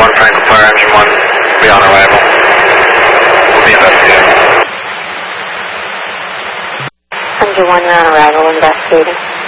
1 Franklin Fire Engine 1, be on arrival. We'll be investigating. Engine 1 on arrival, investigating.